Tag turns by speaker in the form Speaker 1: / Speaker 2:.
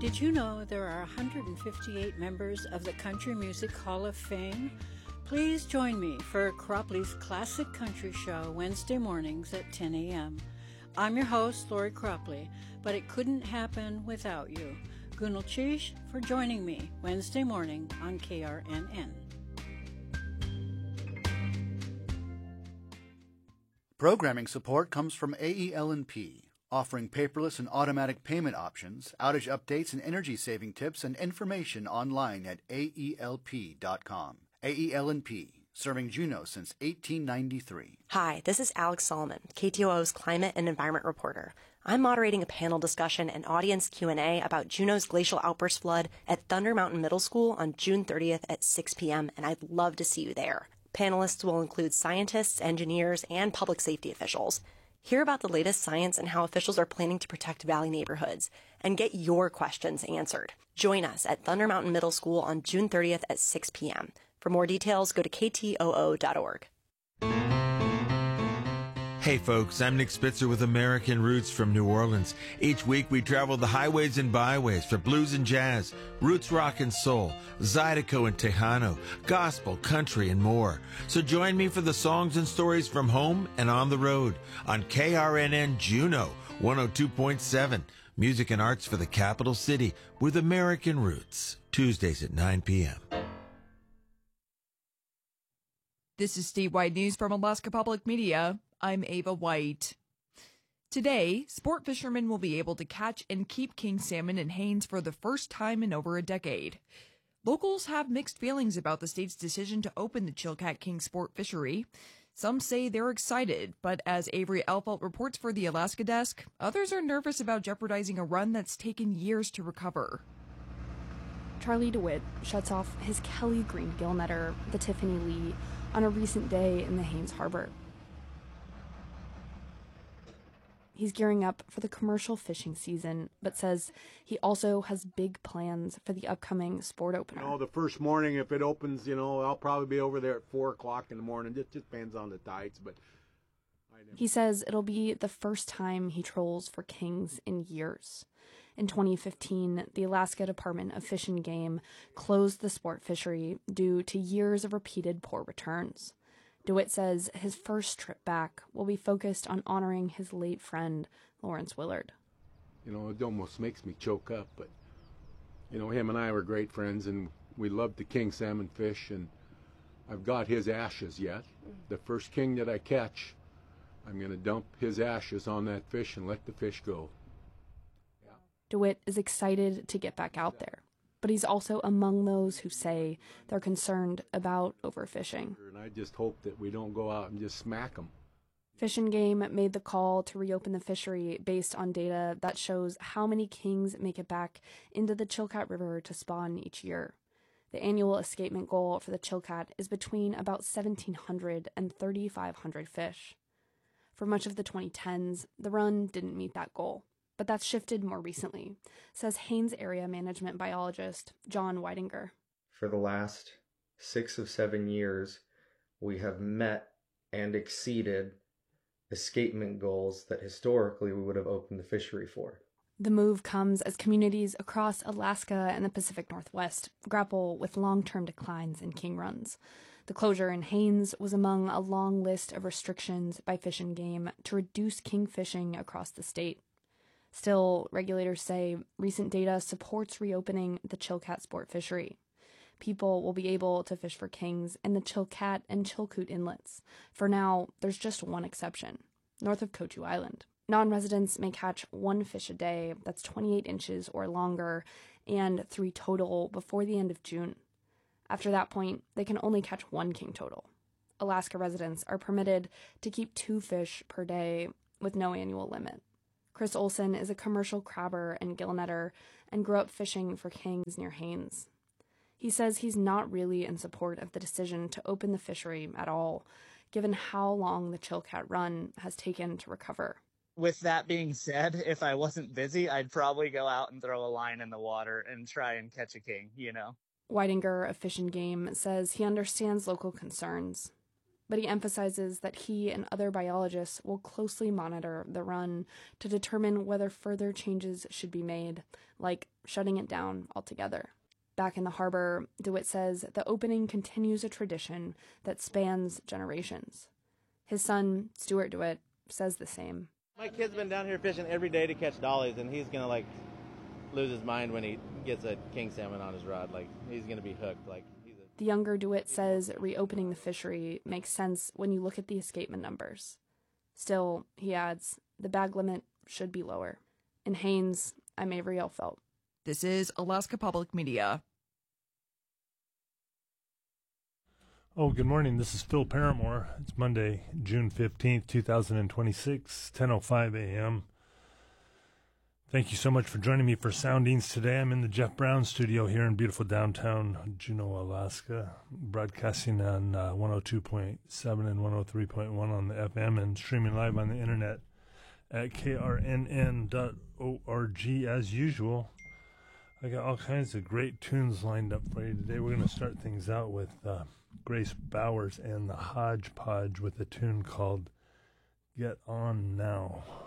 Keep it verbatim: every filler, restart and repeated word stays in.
Speaker 1: Did you know there are one hundred fifty-eight members of the Country Music Hall of Fame? Please join me for Cropley's Classic Country Show Wednesday mornings at ten a.m. I'm your host, Lori Cropley, but it couldn't happen without you. Gunal Chish for joining me Wednesday morning on K R N N.
Speaker 2: Programming support comes from A E L and P, offering paperless and automatic payment options, outage updates and energy-saving tips and information online at A E L P dot com. A E L and P, serving Juneau since eighteen ninety-three.
Speaker 3: Hi, this is Alex Solomon, K T O O's climate and environment reporter. I'm moderating a panel discussion and audience Q and A about Juneau's glacial outburst flood at Thunder Mountain Middle School on June thirtieth at six p.m., and I'd love to see you there. Panelists will include scientists, engineers, and public safety officials. Hear about the latest science and how officials are planning to protect valley neighborhoods, and get your questions answered. Join us at Thunder Mountain Middle School on June thirtieth at six p.m. For more details, go to K T O O dot org.
Speaker 4: Hey folks, I'm Nick Spitzer with American Roots from New Orleans. Each week we travel the highways and byways for blues and jazz, roots rock and soul, Zydeco and Tejano, gospel, country, and more. So join me for the songs and stories from home and on the road on K R N N Juneau one oh two point seven. Music and arts for the capital city with American Roots. Tuesdays at nine p.m.
Speaker 5: This is statewide news from Alaska Public Media. I'm Ava White. Today, sport fishermen will be able to catch and keep king salmon in Haines for the first time in over a decade. Locals have mixed feelings about the state's decision to open the Chilkat King sport fishery. Some say they're excited, but as Avery Elfelt reports for the Alaska Desk, others are nervous about jeopardizing a run that's taken years to recover.
Speaker 6: Charlie DeWitt shuts off his Kelly Green gillnetter, the Tiffany Lee, on a recent day in the Haines Harbor. He's gearing up for the commercial fishing season, but says he also has big plans for the upcoming sport opener.
Speaker 7: You know, the first morning, if it opens, you know, I'll probably be over there at four o'clock in the morning. It just depends on the tides, but...
Speaker 6: He says it'll be the first time he trolls for kings in years. In twenty fifteen, the Alaska Department of Fish and Game closed the sport fishery due to years of repeated poor returns. DeWitt says his first trip back will be focused on honoring his late friend, Lawrence Willard.
Speaker 7: You know, it almost makes me choke up, but, you know, him and I were great friends, and we loved the king salmon fish, and I've got his ashes yet. The first king that I catch, I'm going to dump his ashes on that fish and let the fish go. Yeah.
Speaker 6: DeWitt is excited to get back out there, but he's also among those who say they're concerned about overfishing.
Speaker 7: And I just hope that we don't go out and just smack them.
Speaker 6: Fish and Game made the call to reopen the fishery based on data that shows how many kings make it back into the Chilkat River to spawn each year. The annual escapement goal for the Chilkat is between about seventeen hundred and thirty-five hundred fish. For much of the twenty tens, the run didn't meet that goal. But that's shifted more recently, says Haines area management biologist John Weidinger.
Speaker 8: For the last six of seven years, we have met and exceeded escapement goals that historically we would have opened the fishery for.
Speaker 6: The move comes as communities across Alaska and the Pacific Northwest grapple with long-term declines in king runs. The closure in Haines was among a long list of restrictions by Fish and Game to reduce king fishing across the state. Still, regulators say recent data supports reopening the Chilkat sport fishery. People will be able to fish for kings in the Chilkat and Chilkoot inlets. For now, there's just one exception, north of Kotu Island. Non-residents may catch one fish a day that's twenty-eight inches or longer, and three total before the end of June. After that point, they can only catch one king total. Alaska residents are permitted to keep two fish per day with no annual limit. Chris Olson is a commercial crabber and gillnetter and grew up fishing for kings near Haines. He says he's not really in support of the decision to open the fishery at all, given how long the Chilkat run has taken to recover.
Speaker 9: With that being said, if I wasn't busy, I'd probably go out and throw a line in the water and try and catch a king, you know?
Speaker 6: Weidinger of Fish and Game says he understands local concerns, but but he emphasizes that he and other biologists will closely monitor the run to determine whether further changes should be made, like shutting it down altogether. Back in the harbor, DeWitt says the opening continues a tradition that spans generations. His son, Stuart DeWitt, says the same.
Speaker 10: My kid's been down here fishing every day to catch dollies, and he's gonna like lose his mind when he gets a king salmon on his rod. Like, he's gonna be hooked. Like, he's a...
Speaker 6: The younger DeWitt says reopening the fishery makes sense when you look at the escapement numbers. Still, he adds, the bag limit should be lower. In Haines, I'm Avery Elfelt.
Speaker 5: This is Alaska Public Media.
Speaker 11: Oh, good morning. This is Phil Paramore. It's Monday, June fifteenth, two thousand twenty-six, ten oh five a.m. Thank you so much for joining me for Soundings today. I'm in the Jeff Brown studio here in beautiful downtown Juneau, Alaska, broadcasting on uh, one oh two point seven and one oh three point one on the F M and streaming live on the internet at K R N N dot org as usual. I got all kinds of great tunes lined up for you today. We're going to start things out with uh, Grace Bowers and the Hodgepodge with a tune called Get On Now.